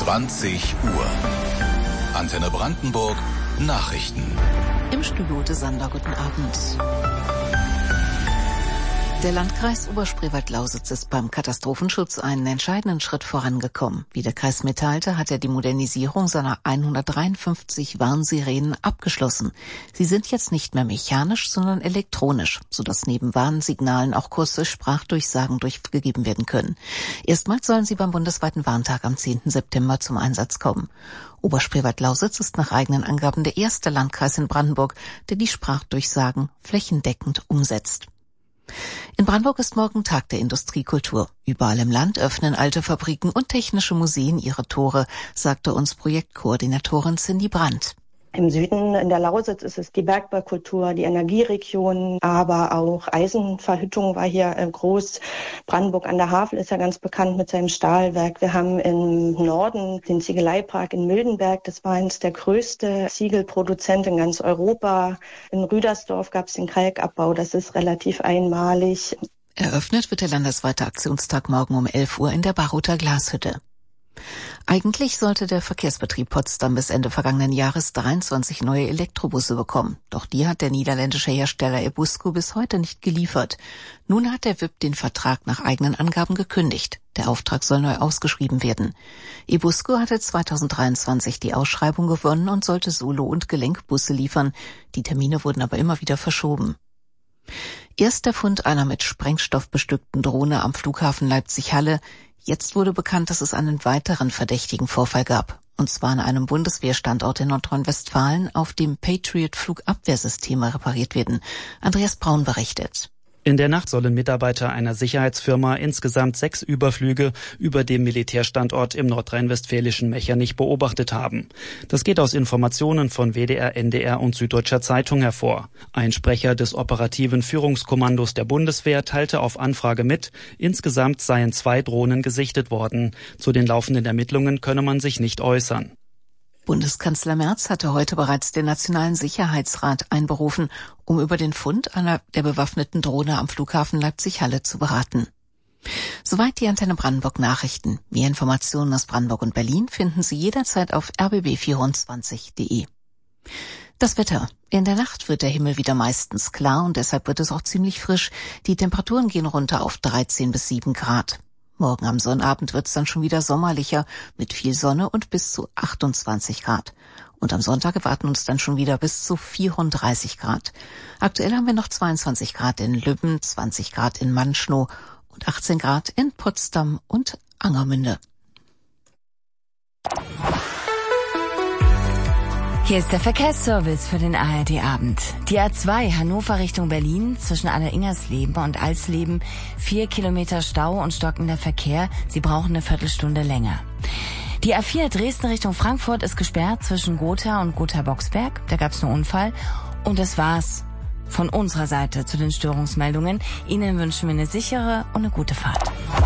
20 Uhr. Antenne Brandenburg Nachrichten. Im Studio Ute Sander, guten Abend. Der Landkreis Oberspreewald-Lausitz ist beim Katastrophenschutz einen entscheidenden Schritt vorangekommen. Wie der Kreis mitteilte, hat er die Modernisierung seiner 153 Warnsirenen abgeschlossen. Sie sind jetzt nicht mehr mechanisch, sondern elektronisch, sodass neben Warnsignalen auch kurze Sprachdurchsagen durchgegeben werden können. Erstmals sollen sie beim bundesweiten Warntag am 10. September zum Einsatz kommen. Oberspreewald-Lausitz ist nach eigenen Angaben der erste Landkreis in Brandenburg, der die Sprachdurchsagen flächendeckend umsetzt. In Brandenburg ist morgen Tag der Industriekultur. Überall im Land öffnen alte Fabriken und technische Museen ihre Tore, sagte uns Projektkoordinatorin Cindy Brandt. Im Süden in der Lausitz ist es die Bergbaukultur, die Energieregion, aber auch Eisenverhüttung war hier groß. Brandenburg an der Havel ist ja ganz bekannt mit seinem Stahlwerk. Wir haben im Norden den Ziegeleipark in Mildenberg. Das war eines der größten Ziegelproduzenten in ganz Europa. In Rüdersdorf gab es den Kalkabbau. Das ist relativ einmalig. Eröffnet wird der landesweite Aktionstag morgen um 11 Uhr in der Baruther Glashütte. Eigentlich sollte der Verkehrsbetrieb Potsdam bis Ende vergangenen Jahres 23 neue Elektrobusse bekommen. Doch die hat der niederländische Hersteller Ebusco bis heute nicht geliefert. Nun hat der WIP den Vertrag nach eigenen Angaben gekündigt. Der Auftrag soll neu ausgeschrieben werden. Ebusco hatte 2023 die Ausschreibung gewonnen und sollte Solo- und Gelenkbusse liefern. Die Termine wurden aber immer wieder verschoben. Erst der Fund einer mit Sprengstoff bestückten Drohne am Flughafen Leipzig-Halle. Jetzt wurde bekannt, dass es einen weiteren verdächtigen Vorfall gab. Und zwar an einem Bundeswehrstandort in Nordrhein-Westfalen, auf dem Patriot-Flugabwehrsysteme repariert werden. Andreas Braun berichtet. In der Nacht sollen Mitarbeiter einer Sicherheitsfirma insgesamt 6 Überflüge über dem Militärstandort im nordrhein-westfälischen Mechernich beobachtet haben. Das geht aus Informationen von WDR, NDR und Süddeutscher Zeitung hervor. Ein Sprecher des operativen Führungskommandos der Bundeswehr teilte auf Anfrage mit, insgesamt seien 2 Drohnen gesichtet worden. Zu den laufenden Ermittlungen könne man sich nicht äußern. Bundeskanzler Merz hatte heute bereits den Nationalen Sicherheitsrat einberufen, um über den Fund einer der bewaffneten Drohne am Flughafen Leipzig-Halle zu beraten. Soweit die Antenne Brandenburg Nachrichten. Mehr Informationen aus Brandenburg und Berlin finden Sie jederzeit auf rbb24.de. Das Wetter. In der Nacht wird der Himmel wieder meistens klar und deshalb wird es auch ziemlich frisch. Die Temperaturen gehen runter auf 13 bis 7 Grad. Morgen am Sonnabend wird es dann schon wieder sommerlicher mit viel Sonne und bis zu 28 Grad. Und am Sonntag erwarten uns dann schon wieder bis zu 34 Grad. Aktuell haben wir noch 22 Grad in Lübben, 20 Grad in Manschnow und 18 Grad in Potsdam und Angermünde. Hier ist der Verkehrsservice für den ARD-Abend. Die A2 Hannover Richtung Berlin zwischen Alleringersleben und Alsleben 4 Kilometer Stau und stockender Verkehr. Sie brauchen eine Viertelstunde länger. Die A4 Dresden Richtung Frankfurt ist gesperrt zwischen Gotha und Gotha-Boxberg. Da gab es einen Unfall. Und das war's von unserer Seite zu den Störungsmeldungen. Ihnen wünschen wir eine sichere und eine gute Fahrt.